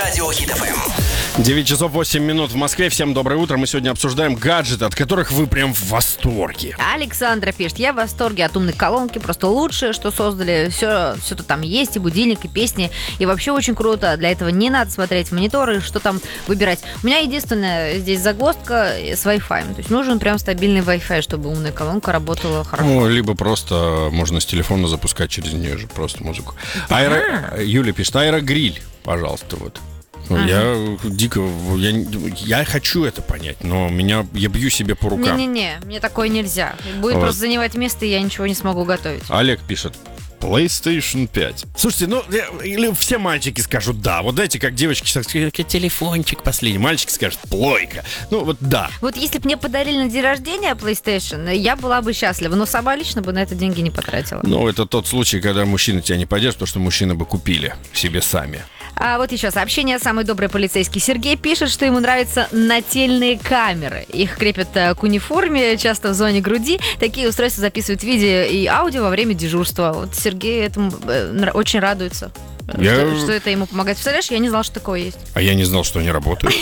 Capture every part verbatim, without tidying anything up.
Радио Хит эф эм. девять часов восемь минут в Москве. Всем доброе утро. Мы сегодня обсуждаем гаджеты, от которых вы прям в восторге. Александра пишет: я в восторге от умной колонки. Просто лучшее, что создали. Все, все-то там есть, и будильник, и песни. И вообще очень круто. Для этого не надо смотреть мониторы, что там выбирать. У меня единственная здесь загвоздка с Wi-Fi. То есть нужен прям стабильный Wi-Fi, чтобы умная колонка работала хорошо. Ну, либо просто можно с телефона запускать через нее же просто музыку. Да. Аэро... Юля пишет: аэрогриль, пожалуйста, вот. Ага. Я дико, я, я хочу это понять, но меня, я бью себе по рукам. Не-не-не, мне такое нельзя. Будет Вот. просто занимать место, и я ничего не смогу готовить. Олег пишет: PlayStation пять. Слушайте, ну, я- или все мальчики скажут да. Вот знаете, как девочки скажут: телефончик последний. Мальчики скажут: плойка. Ну, вот да. Вот если бы мне подарили на день рождения PlayStation, я была бы счастлива, но сама лично бы на это деньги не потратила. Ну, это тот случай, когда мужчина тебя не поддержит, потому что мужчины бы купили себе сами. А вот еще сообщение. Самый добрый полицейский Сергей пишет, что ему нравятся нательные камеры. Их крепят э, к униформе, часто в зоне груди. Такие устройства записывают видео и аудио во время дежурства. Вот Сергей этому э, нра- очень радуется, э, Я- что, что это ему помогает. Представляешь, я не знала, что такое есть. А я не знал, что они работают.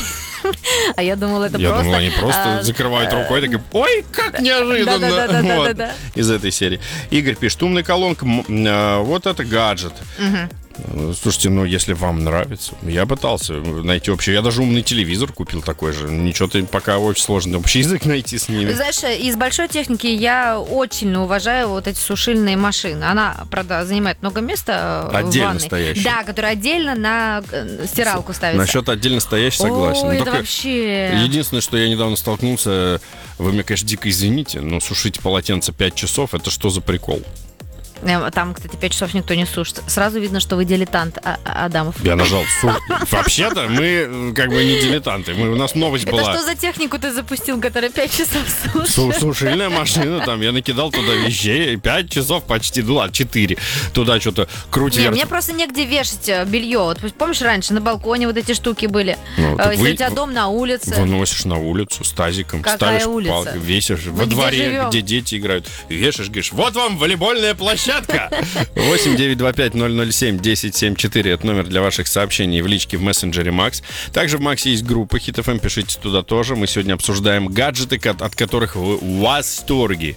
А я думала, это Я просто... думал, они просто а, закрывают рукой, такие: ой, как неожиданно. Да-да-да-да-да-да. Вот. Из этой серии. Игорь пишет: умная колонка, м, а, вот это гаджет. мгм. Слушайте, ну если вам нравится, я пытался найти общий. Я даже умный телевизор купил такой же. Ничего-то пока очень сложно общий язык найти с ними. Знаешь, из большой техники я очень уважаю вот эти сушильные машины. Она, правда, занимает много места э, Отдельно в ванной. стоящая. Да, которая отдельно на э, стиралку ставится. Насчет отдельно стоящий согласен. Ой, Но это только вообще... единственное, что я недавно столкнулся, вы меня, конечно, дико извините, но сушить полотенце пять часов, это что за прикол? Э, Там, кстати, пять часов никто не сушит. Сразу видно, что вы дилетант, А- А- Адамов. Я нажал су... Вообще-то мы э, как бы не дилетанты. Мы, у нас новость Это была. что за технику ты запустил, которая пять часов сушит? Су- Сушильная машина, там, я накидал туда вещей, пять часов почти, ну ладно, четыре. Туда что-то крути Не, верть. мне просто негде вешать э, белье. Вот помнишь, раньше на балконе вот эти штуки были? Ну, Э, так Если вы- у тебя дом на улице. Выносишь на улицу с тазиком, Какая ставишь улица? палку, весишь Мы во где дворе, живем? где дети играют, вешаешь, говоришь: вот вам волейбольная площадка. восемь девятьсот двадцать пять ноль ноль семь десять семьдесят четыре. Это номер для ваших сообщений в личке в мессенджере Макс. Также в Максе есть группа Хит эф эм, пишите туда тоже. Мы сегодня обсуждаем гаджеты, ко- от которых вы в восторге.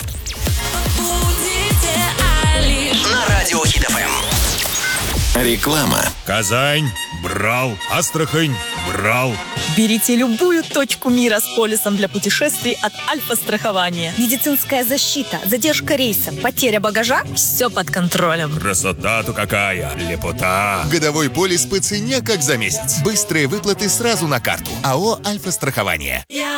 На Радио Хит эф эм. Реклама. Казань брал, Астрахань брал. Берите любую точку мира с полисом для путешествий от Альфа-страхования. Медицинская защита, задержка рейса, потеря багажа. Все под контролем. Красота-то какая, лепота. Годовой полис по цене, как за месяц. Быстрые выплаты сразу на карту. АО «Альфа-страхование». Я